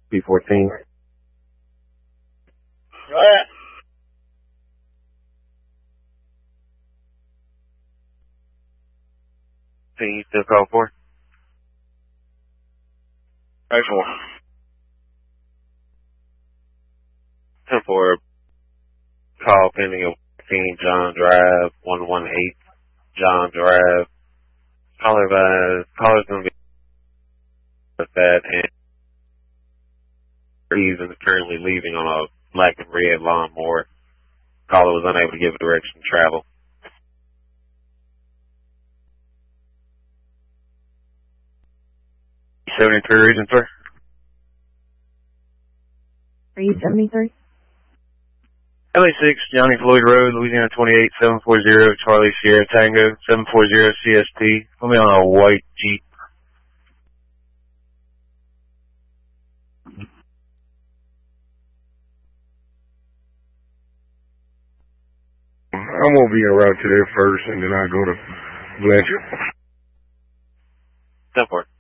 B14. Right. Can you still call for? 84. 10-4, call pending a 14 John Drive, 118 John Drive. Caller's going to be with that, and he's currently leaving on a black and red lawnmower. Caller was unable to give a direction to travel. $73 region, sir. Are you 73? LA6, Johnny Floyd Road, Louisiana 28, 740, Charlie Sierra Tango, 740 CST. Put me on a white Jeep. I'm gonna be en route to there first, and then I go to Blanchard. 10-4.